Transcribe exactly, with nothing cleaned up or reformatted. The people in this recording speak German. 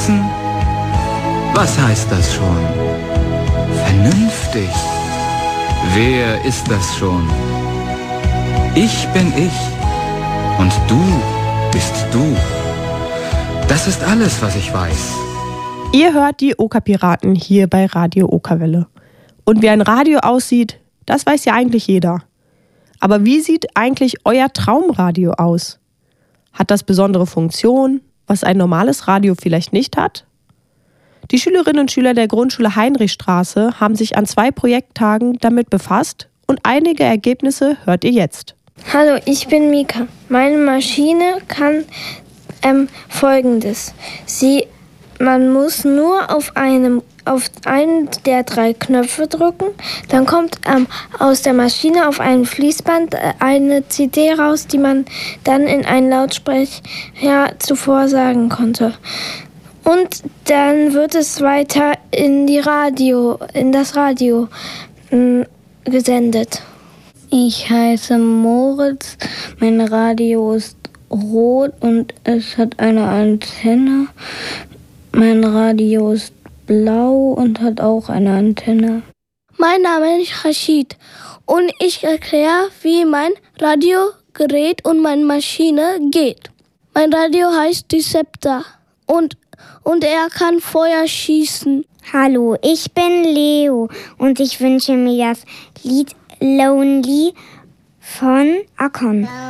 Erwachsen? Was heißt das schon? Vernünftig. Wer ist das schon? Ich bin ich und du bist du. Das ist alles, was ich weiß. Ihr hört die Oka-Piraten hier bei Radio Okawelle. Und wie ein Radio aussieht, das weiß ja eigentlich jeder. Aber wie sieht eigentlich euer Traumradio aus? Hat das besondere Funktionen, was ein normales Radio vielleicht nicht hat? Die Schülerinnen und Schüler der Grundschule Heinrichstraße haben sich an zwei Projekttagen damit befasst und einige Ergebnisse hört ihr jetzt. Hallo, ich bin Mika. Meine Maschine kann ähm, Folgendes. Sie, man muss nur auf einem auf einen der drei Knöpfe drücken, dann kommt ähm, aus der Maschine auf einem Fließband äh, eine C D raus, die man dann in einen Lautsprecher zuvor sagen konnte. Und dann wird es weiter in die Radio, in das Radio mh, gesendet. Ich heiße Moritz, mein Radio ist rot und es hat eine Antenne. Mein Radio ist blau und hat auch eine Antenne. Mein Name ist Rashid und ich erkläre, wie mein Radiogerät und meine Maschine geht. Mein Radio heißt Deceptor und, und er kann Feuer schießen. Hallo, ich bin Leo und ich wünsche mir das Lied Lonely von Akon.